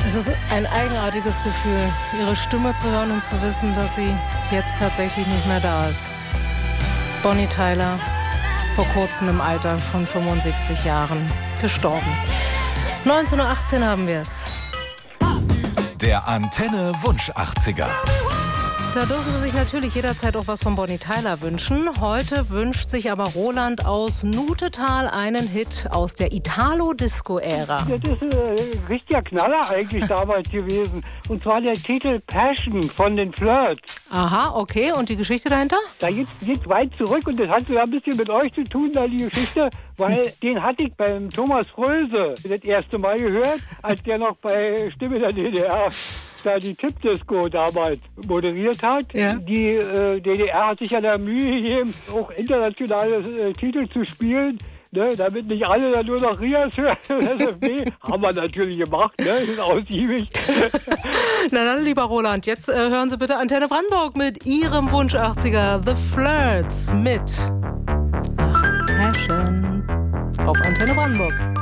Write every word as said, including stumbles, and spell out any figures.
Es ist ein eigenartiges Gefühl, ihre Stimme zu hören und zu wissen, dass sie jetzt tatsächlich nicht mehr da ist. Bonnie Tyler, vor kurzem im Alter von fünfundsiebzig Jahren, gestorben. neunzehn Uhr achtzehn haben wir es. Der Antenne Wunsch achtziger. Da dürfen Sie sich natürlich jederzeit auch was von Bonnie Tyler wünschen. Heute wünscht sich aber Roland aus Nutetal einen Hit aus der Italo-Disco-Ära. Das ist ein äh, richtiger Knaller eigentlich damals gewesen. Und zwar der Titel Passion von den Flirts. Aha, okay. Und die Geschichte dahinter? Da geht es weit zurück und das hat sogar ein bisschen mit euch zu tun, da die Geschichte, weil hm. den hatte ich beim Thomas Fröse das erste Mal gehört, als der noch bei Stimme der D D R da die Tippdisco damals moderiert hat. Ja. Die äh, D D R hat sich ja da Mühe gegeben, auch internationale äh, Titel zu spielen, ne, damit nicht alle da nur noch Rias hören. Haben wir natürlich gemacht, ne? Das ist ausgiebig. Na dann, lieber Roland, jetzt äh, hören Sie bitte Antenne Brandenburg mit Ihrem Wunsch achtziger The Flirts mit Ach, Passion auf Antenne Brandenburg.